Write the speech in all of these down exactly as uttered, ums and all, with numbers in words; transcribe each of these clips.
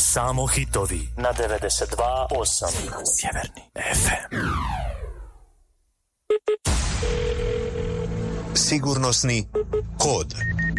Samo hitovi na devedeset dva osam Sjeverni ef em. Sigurnosni kod.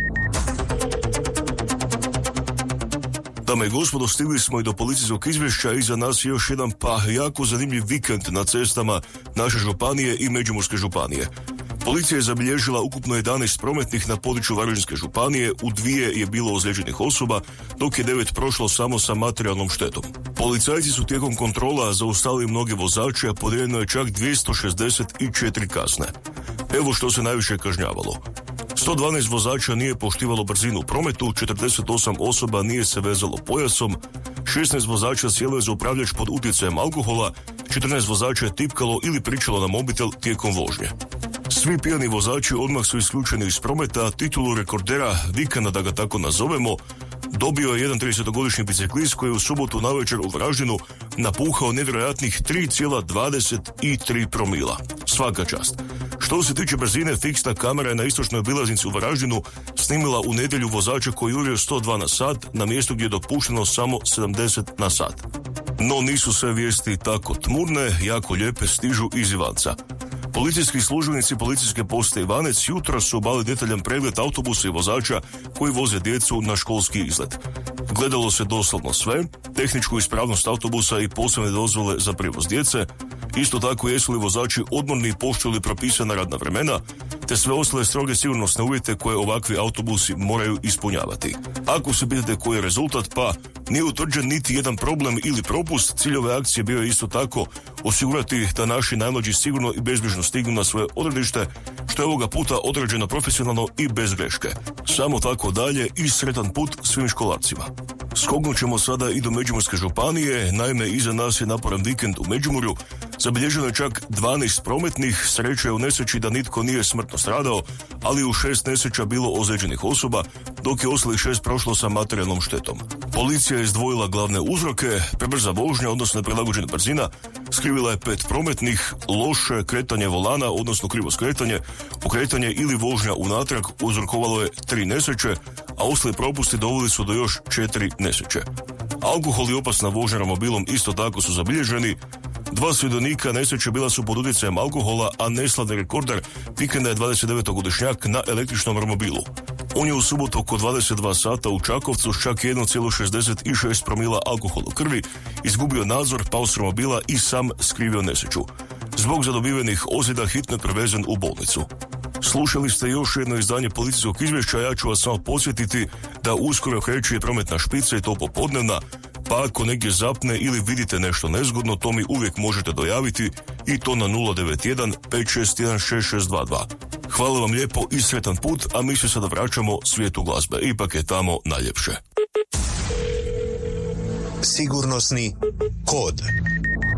Dame i gospodo, stigli smo i do policijskog izvješća. Iza nas je još jedan pa jako zanimljiv vikend na cestama naše županije i Međimurske županije. Policija je zabilježila ukupno jedanaest prometnih na području Varaždinske županije, u dvije je bilo ozlijeđenih osoba, dok je devet prošlo samo sa materijalnom štetom. Policajci su tijekom kontrola zaustavili mnoge vozače, a podijeljeno je čak dvjesto šezdeset četiri kazne. Evo što se najviše kažnjavalo. sto dvanaest vozača nije poštivalo brzinu u prometu, četrdeset osam osoba nije se vezalo pojasom, šesnaest vozača sjelo je za upravljač pod utjecajem alkohola, četrnaest vozača je tipkalo ili pričalo na mobitel tijekom vožnje. Svi pijani vozači odmah su isključeni iz prometa, titulu rekordera vikenda, da ga tako nazovemo, dobio je jedan tridesetogodišnji biciklist koji je u subotu navečer u Varaždinu napuhao nevjerojatnih tri zarez dvadeset tri promila. Svaka čast. Što se tiče brzine, fiksna kamera je na istočnoj obilaznici u Varaždinu snimila u nedjelju vozača koji je jurio sto dva na sat na mjestu gdje je dopušteno samo sedamdeset na sat. No nisu sve vijesti tako tmurne, jako lijepe stižu iz Ivanca. Policijski službenici policijske postaje Ivanec jutro su obavili detaljan pregled autobusa i vozača koji voze djecu na školski izlet. Gledalo se doslovno sve, tehničku ispravnost autobusa i posebne dozvole za prijevoz djece, isto tako jesu li vozači odmorni i poštuju propisana radna vremena, te sve ostale stroge sigurnosne uvjete koje ovakvi autobusi moraju ispunjavati. Ako se pitate koji je rezultat, pa nije utvrđen niti jedan problem ili propust. Cilj ove akcije bio je isto tako osigurati da naši najmlađi sigurno i bezbrižno stignu na svoje odredište, što je ovoga puta odrađeno profesionalno i bez greške. Samo tako dalje i sretan put svim školarcima. Skoknut ćemo sada i do Međimurske županije, naime iza nas je naporan vikend u Međimurju. Zabilježeno je čak dvanaest prometnih, sreće je u nesreći da nitko nije smrtno stradao, ali u šest nesreća bilo ozlijeđenih osoba, dok je ostalih šest prošlo sa materijalnom štetom. Policija je izdvojila glavne uzroke, prebrza vožnja, odnosno neprilagođena brzina, skrivila je pet prometnih, loše kretanje volana, odnosno krivo skretanje, okretanje ili vožnja unatrag uzrokovalo je tri nesreće, a ostali propusti doveli su do još četiri nesreće. Alkohol i opasna vožnja romobilom isto tako su zabilježeni. Dva svjedonika nesreće bila su pod utjecajem alkohola, a neslavni rekorder vikenda je dvadesetdevetogodišnjak na električnom romobilu. On je u subotu oko dvadeset dva sata u Čakovcu s čak jedan zarez šezdeset šest promila alkohola u krvi izgubio nadzor, pao s romobila i sam skrivio nesreću. Zbog zadobivenih ozljeda hitno je prevezen u bolnicu. Slušali ste još jedno izdanje policijskog izvješća, ja ću vas samo podsjetiti da uskoro kreće i prometna špica i to popodnevna, pa ako negdje zapne ili vidite nešto nezgodno, to mi uvijek možete dojaviti i to na nula devet jedan pet šest jedan šest šest dva dva. Hvala vam lijepo i sretan put, a mi se sada vraćamo svijetu glazbe, ipak je tamo najljepše. Sigurnosni kod.